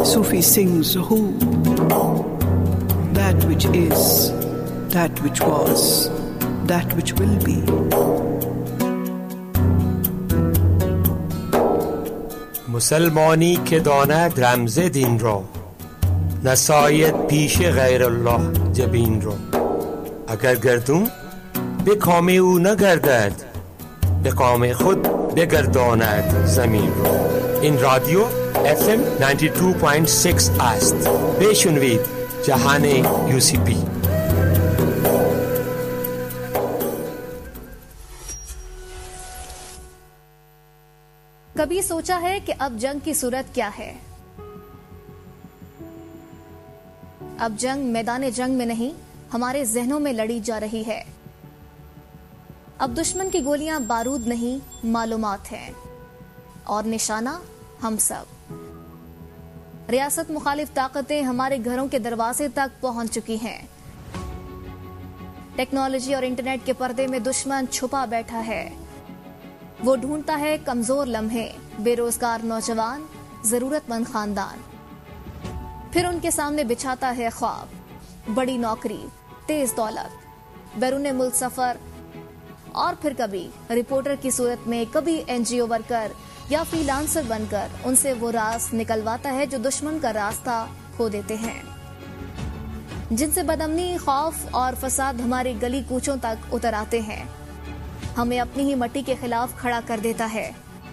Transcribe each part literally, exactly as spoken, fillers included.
Sufi sings who, that which is, that which was, that which will be. مسلمانی که داند رمز دین را، نساید پیش غیر الله جبین را. اگر گردون به کام او نگردد، به کام خود بگرداند زمین را. این رادیو اف ام نود و دو ممیز شش است. بشنوید جهان یو سی پی. کبھی سوچا ہے کہ اب جنگ کی صورت کیا ہے؟ اب جنگ میدان جنگ میں نہیں، ہمارے ذہنوں میں لڑی جا رہی ہے. اب دشمن کی گولیاں بارود نہیں، معلومات ہیں، اور نشانہ ہم سب. ریاست مخالف طاقتیں ہمارے گھروں کے دروازے تک پہنچ چکی ہیں. ٹیکنالوجی اور انٹرنیٹ کے پردے میں دشمن چھپا بیٹھا ہے. وہ ڈھونڈتا ہے کمزور لمحے، بے روزگار نوجوان، ضرورت مند خاندان. پھر ان کے سامنے بچھاتا ہے خواب، بڑی نوکری، تیز دولت، بیرون ملک سفر، اور پھر کبھی رپورٹر کی صورت میں، کبھی این جی او ورکر یا فری لانسر بن کر ان سے وہ راز نکلواتا ہے جو دشمن کا راستہ کھو دیتے ہیں، جن سے بدامنی، خوف اور فساد ہماری گلی کوچوں تک اتر آتے ہیں. ہمیں اپنی ہی مٹی کے خلاف کھڑا کر دیتا ہے.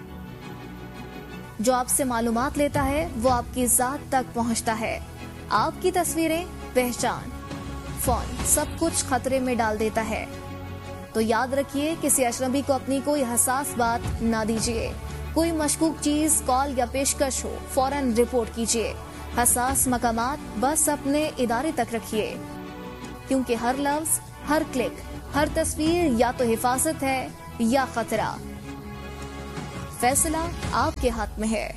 جو آپ سے معلومات لیتا ہے وہ آپ کی ذات تک پہنچتا ہے. آپ کی تصویریں، پہچان، فون، سب کچھ خطرے میں ڈال دیتا ہے. تو یاد رکھیے، کسی اجنبی کو اپنی کوئی حساس بات نہ دیجیے. کوئی مشکوک چیز، کال یا پیشکش ہو، فوراً رپورٹ کیجیے. حساس مقامات بس اپنے ادارے تک رکھیے، کیونکہ ہر لفظ، ہر کلک، ہر تصویر یا تو حفاظت ہے یا خطرہ. فیصلہ آپ کے ہاتھ میں ہے.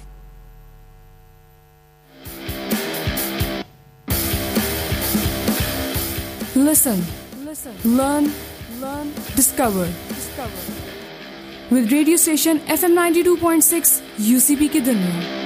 Listen, learn, learn, discover. With radio station F M ninety-two point six U C P کی دنیا.